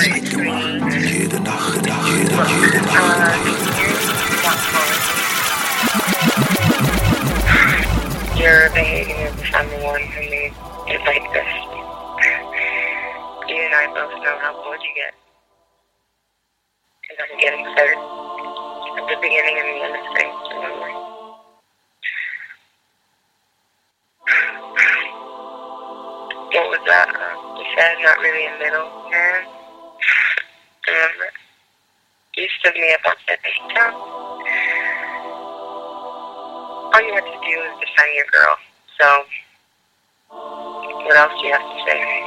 Jede Nacht, Your behavior as if I'm the one who made it like this. You and I both know how bored you get. Because I'm getting hurt at the beginning and the end of things, remember? What was that? You said not really a middle man. Remember? You stood me up on that time. All you had to do was defend your girl. So, what else do you have to say?